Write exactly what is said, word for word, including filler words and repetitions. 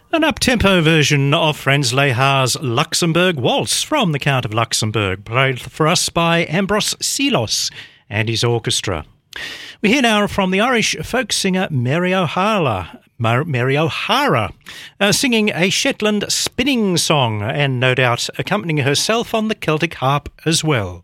An up-tempo version of Franz Lehar's Luxembourg Waltz from The Count of Luxembourg, played for us by Ambros Selos and his orchestra. We hear now from the Irish folk singer Mary O'Hara, Mary O'Hara, uh, singing a Shetland spinning song and no doubt accompanying herself on the Celtic harp as well.